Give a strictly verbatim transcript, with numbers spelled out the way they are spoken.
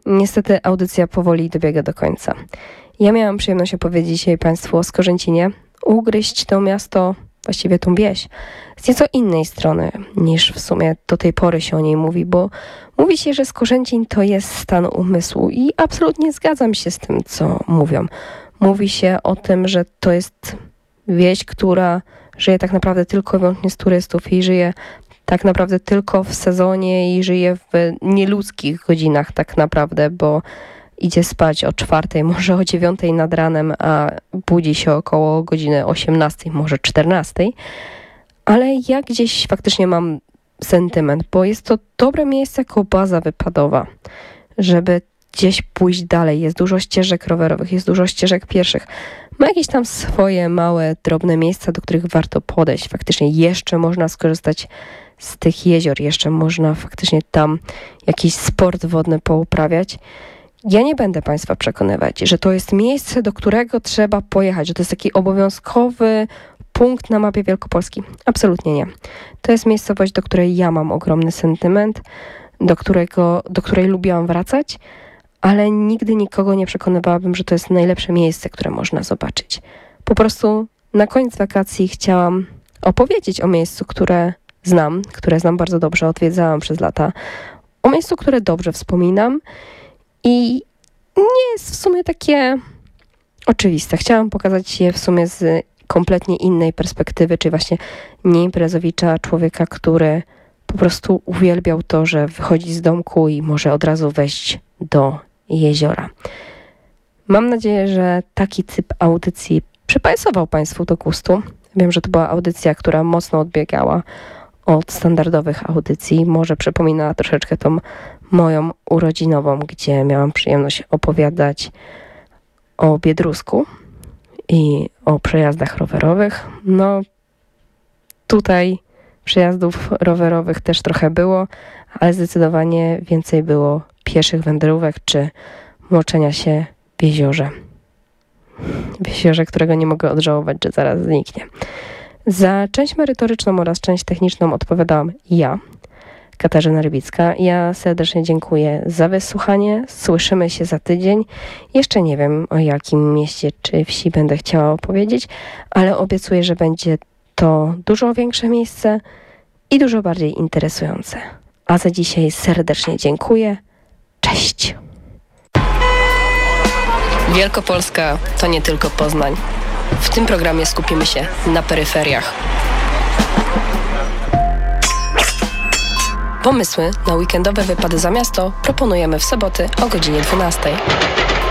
Niestety audycja powoli dobiega do końca. Ja miałam przyjemność opowiedzieć dzisiaj Państwu o Skorzęcinie, ugryźć to miasto, właściwie tą wieś, z nieco innej strony niż w sumie do tej pory się o niej mówi, bo mówi się, że Skorzęcin to jest stan umysłu i absolutnie zgadzam się z tym, co mówią. Mówi się o tym, że to jest wieś, która żyje tak naprawdę tylko i wyłącznie z turystów i żyje tak naprawdę tylko w sezonie i żyje w nieludzkich godzinach tak naprawdę, bo idzie spać o czwartej, może o dziewiątej nad ranem, a budzi się około godziny osiemnastej, może czternastej. Ale ja gdzieś faktycznie mam sentyment, bo jest to dobre miejsce jako baza wypadowa, żeby gdzieś pójść dalej. Jest dużo ścieżek rowerowych, jest dużo ścieżek pieszych. Ma jakieś tam swoje małe, drobne miejsca, do których warto podejść. Faktycznie jeszcze można skorzystać z tych jezior, jeszcze można faktycznie tam jakiś sport wodny pouprawiać. Ja nie będę Państwa przekonywać, że to jest miejsce, do którego trzeba pojechać, że to jest taki obowiązkowy punkt na mapie Wielkopolski. Absolutnie nie. To jest miejscowość, do której ja mam ogromny sentyment, do, którego, do której lubiłam wracać, ale nigdy nikogo nie przekonywałabym, że to jest najlepsze miejsce, które można zobaczyć. Po prostu na koniec wakacji chciałam opowiedzieć o miejscu, które znam, które znam bardzo dobrze, odwiedzałam przez lata, o miejscu, które dobrze wspominam i nie jest w sumie takie oczywiste. Chciałam pokazać je w sumie z kompletnie innej perspektywy, czyli właśnie nie imprezowicza, człowieka, który po prostu uwielbiał to, że wychodzi z domku i może od razu wejść do jeziora. Mam nadzieję, że taki typ audycji przypasował Państwu do gustu. Wiem, że to była audycja, która mocno odbiegała od standardowych audycji. Może przypominała troszeczkę tą moją urodzinową, gdzie miałam przyjemność opowiadać o Biedrusku i o przejazdach rowerowych. No tutaj przejazdów rowerowych też trochę było, ale zdecydowanie więcej było pieszych wędrówek czy moczenia się w jeziorze. W jeziorze, którego nie mogę odżałować, że zaraz zniknie. Za część merytoryczną oraz część techniczną odpowiadałam ja, Katarzyna Rybicka. Ja serdecznie dziękuję za wysłuchanie. Słyszymy się za tydzień. Jeszcze nie wiem, o jakim mieście czy wsi będę chciała opowiedzieć, ale obiecuję, że będzie to dużo większe miejsce i dużo bardziej interesujące. A za dzisiaj serdecznie dziękuję. Cześć! Wielkopolska to nie tylko Poznań. W tym programie skupimy się na peryferiach. Pomysły na weekendowe wypady za miasto proponujemy w soboty o godzinie dwunastej.